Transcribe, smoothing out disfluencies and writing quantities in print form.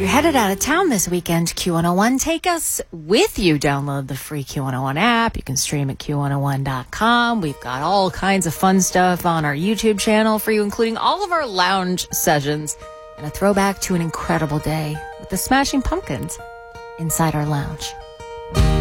You're headed out of town this weekend, Q101. Take us with you. Download the free Q101 app. You can stream at Q101.com. We've got all kinds of fun stuff on our YouTube channel for you, including all of our lounge sessions and a throwback to an incredible day with the Smashing Pumpkins inside our lounge.